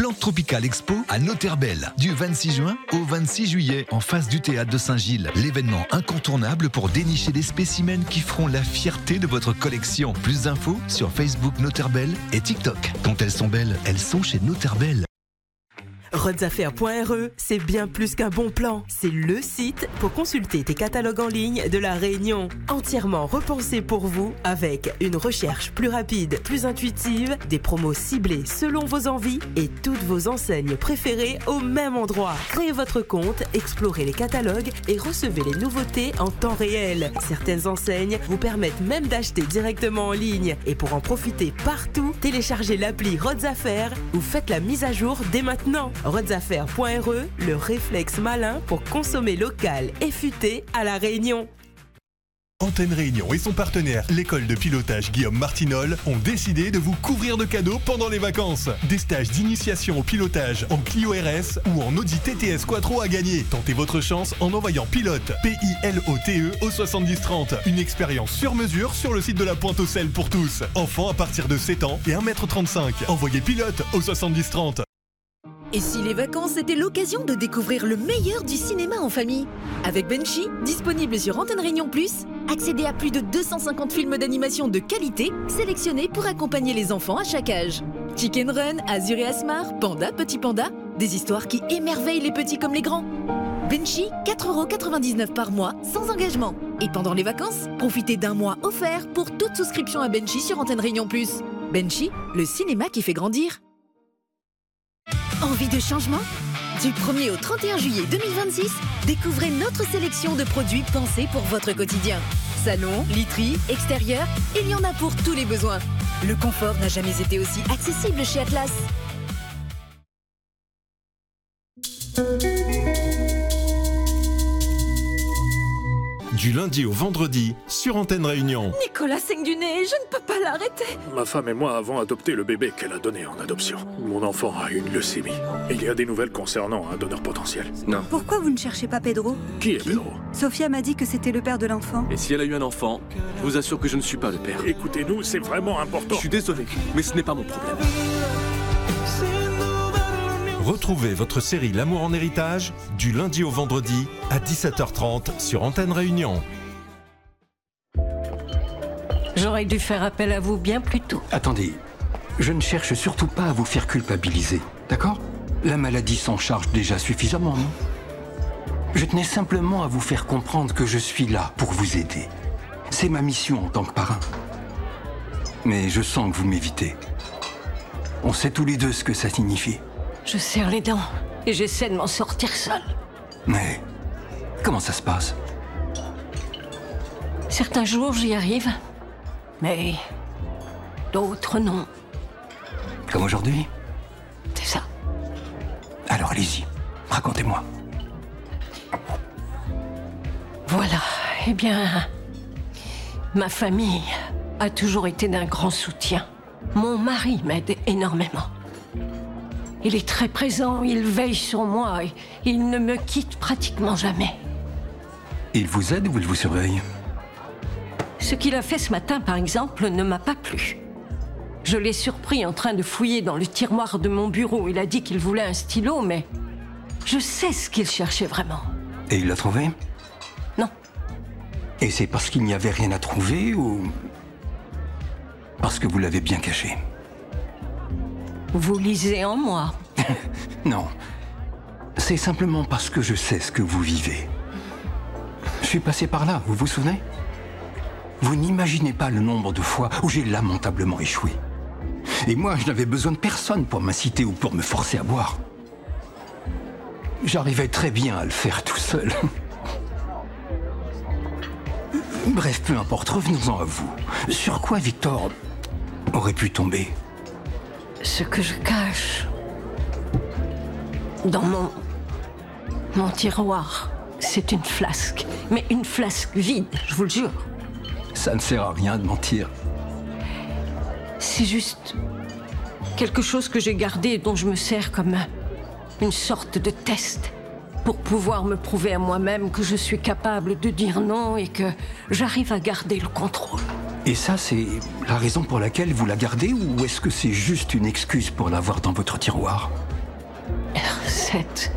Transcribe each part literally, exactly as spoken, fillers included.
Plante Tropicale Expo à Noterbel, du vingt-six juin au vingt-six juillet, en face du théâtre de Saint-Gilles. L'événement incontournable pour dénicher des spécimens qui feront la fierté de votre collection. Plus d'infos sur Facebook Noterbel et TikTok. Quand elles sont belles, elles sont chez Noterbel. Rodsaffaires point R E, c'est bien plus qu'un bon plan. C'est le site pour consulter tes catalogues en ligne de la Réunion. Entièrement repensé pour vous, avec une recherche plus rapide, plus intuitive, des promos ciblées selon vos envies et toutes vos enseignes préférées au même endroit. Créez votre compte, explorez les catalogues et recevez les nouveautés en temps réel. Certaines enseignes vous permettent même d'acheter directement en ligne. Et pour en profiter partout, téléchargez l'appli Rodsaffaires ou faites la mise à jour dès maintenant. Rodsaffaires point R E, le réflexe malin pour consommer local et futé à La Réunion. Antenne Réunion et son partenaire, l'école de pilotage Guillaume Martinol, ont décidé de vous couvrir de cadeaux pendant les vacances. Des stages d'initiation au pilotage en Clio R S ou en Audi T T S Quattro à gagner. Tentez votre chance en envoyant pilote, P I L O T E au soixante-dix trente. Une expérience sur mesure sur le site de la Pointe-aux-Celles pour tous. Enfants à partir de sept ans et un mètre trente-cinq. Envoyez pilote au soixante-dix trente. Et si les vacances étaient l'occasion de découvrir le meilleur du cinéma en famille? Avec Benchy, disponible sur Antenne Réunion Plus, accédez à plus de deux cent cinquante films d'animation de qualité sélectionnés pour accompagner les enfants à chaque âge. Chicken Run, Azur et Asmar, Panda, Petit Panda, des histoires qui émerveillent les petits comme les grands. Benchy, quatre euros quatre-vingt-dix-neuf par mois, sans engagement. Et pendant les vacances, profitez d'un mois offert pour toute souscription à Benchy sur Antenne Réunion Plus. Benchy, le cinéma qui fait grandir. Envie de changement? Du premier au trente et un juillet deux mille vingt-six, découvrez notre sélection de produits pensés pour votre quotidien. Salon, literie, extérieur, il y en a pour tous les besoins. Le confort n'a jamais été aussi accessible chez Atlas. Du lundi au vendredi, sur Antenne Réunion. Nicolas saigne du nez, je ne peux pas l'arrêter. Ma femme et moi avons adopté le bébé qu'elle a donné en adoption. Mon enfant a une leucémie. Il y a des nouvelles concernant un donneur potentiel. Non. Pourquoi vous ne cherchez pas Pedro? Qui est Pedro? Sophia m'a dit que c'était le père de l'enfant. Et si elle a eu un enfant, je vous assure que je ne suis pas le père. Écoutez-nous, c'est vraiment important. Je suis désolé, mais ce n'est pas mon problème. Retrouvez votre série L'amour en héritage du lundi au vendredi à dix-sept heures trente sur Antenne Réunion. J'aurais dû faire appel à vous bien plus tôt. Attendez, je ne cherche surtout pas à vous faire culpabiliser, d'accord? La maladie s'en charge déjà suffisamment, non? Je tenais simplement à vous faire comprendre que je suis là pour vous aider. C'est ma mission en tant que parrain. Mais je sens que vous m'évitez. On sait tous les deux ce que ça signifie. Je serre les dents et j'essaie de m'en sortir seule. Mais comment ça se passe? Certains jours, j'y arrive, mais d'autres, non. Comme aujourd'hui? C'est ça. Alors allez-y, racontez-moi. Voilà, eh bien, ma famille a toujours été d'un grand soutien. Mon mari m'aide énormément. Il est très présent, il veille sur moi et il ne me quitte pratiquement jamais. Il vous aide ou il vous surveille? Ce qu'il a fait ce matin, par exemple, ne m'a pas plu. Je l'ai surpris en train de fouiller dans le tiroir de mon bureau. Il a dit qu'il voulait un stylo, mais je sais ce qu'il cherchait vraiment. Et il l'a trouvé? Non. Et c'est parce qu'il n'y avait rien à trouver ou parce que vous l'avez bien caché? Vous lisez en moi. Non. C'est simplement parce que je sais ce que vous vivez. Je suis passé par là, vous vous souvenez? Vous n'imaginez pas le nombre de fois où j'ai lamentablement échoué. Et moi, je n'avais besoin de personne pour m'inciter ou pour me forcer à boire. J'arrivais très bien à le faire tout seul. Bref, peu importe, revenons-en à vous. Sur quoi Victor aurait pu tomber? Ce que je cache dans mon, mon tiroir, c'est une flasque. Mais une flasque vide, je vous le jure. Ça ne sert à rien de mentir. C'est juste quelque chose que j'ai gardé et dont je me sers comme une sorte de test pour pouvoir me prouver à moi-même que je suis capable de dire non et que j'arrive à garder le contrôle. Et ça, c'est la raison pour laquelle vous la gardez ou est-ce que c'est juste une excuse pour l'avoir dans votre tiroir? tête.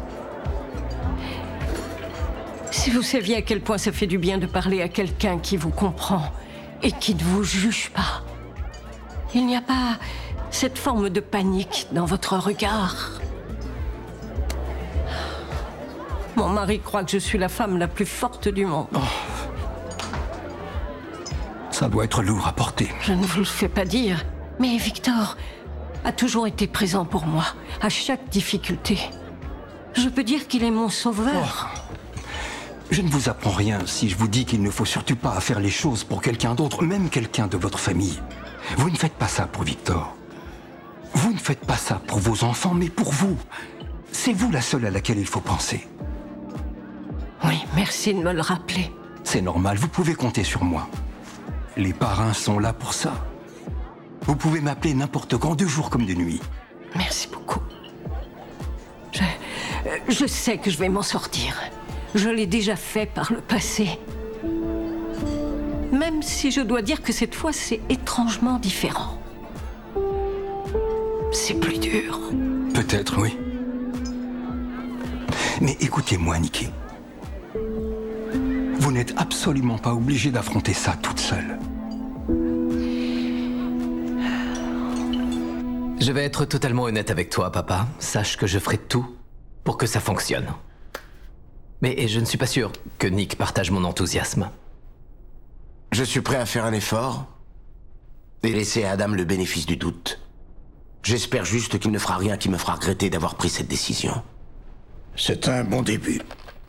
Si vous saviez à quel point ça fait du bien de parler à quelqu'un qui vous comprend et qui ne vous juge pas. Il n'y a pas cette forme de panique dans votre regard. Mon mari croit que je suis la femme la plus forte du monde. Oh. Ça doit être lourd à porter. Je ne vous le fais pas dire, mais Victor a toujours été présent pour moi, à chaque difficulté. Je peux dire qu'il est mon sauveur. Oh. Je ne vous apprends rien si je vous dis qu'il ne faut surtout pas faire les choses pour quelqu'un d'autre, même quelqu'un de votre famille. Vous ne faites pas ça pour Victor. Vous ne faites pas ça pour vos enfants, mais pour vous. C'est vous la seule à laquelle il faut penser. Oui, merci de me le rappeler. C'est normal, vous pouvez compter sur moi. Les parrains sont là pour ça. Vous pouvez m'appeler n'importe quand, de jour comme de nuit. Merci beaucoup. Je, je sais que je vais m'en sortir. Je l'ai déjà fait par le passé. Même si je dois dire que cette fois, c'est étrangement différent. C'est plus dur. Peut-être, oui. Mais écoutez-moi, Nikki. Vous n'êtes absolument pas obligé d'affronter ça toute seule. Je vais être totalement honnête avec toi, papa. Sache que je ferai tout pour que ça fonctionne. Mais je ne suis pas sûr que Nick partage mon enthousiasme. Je suis prêt à faire un effort et laisser à Adam le bénéfice du doute. J'espère juste qu'il ne fera rien qui me fera regretter d'avoir pris cette décision. C'est un bon début.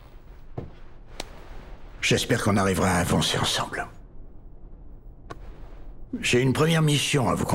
J'espère qu'on arrivera à avancer ensemble. J'ai une première mission à vous confier.